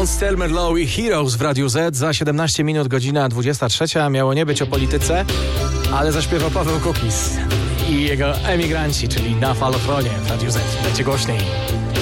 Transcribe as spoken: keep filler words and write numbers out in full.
Jones, Telmer Low i Heroes w Radiu Z. Za siedemnaście minut, godzina dwudziesta trzecia. Miało nie być o polityce, ale zaśpiewał Paweł Kukiz i jego emigranci, czyli na Falochronie w Radiu Z. Będzie głośniej.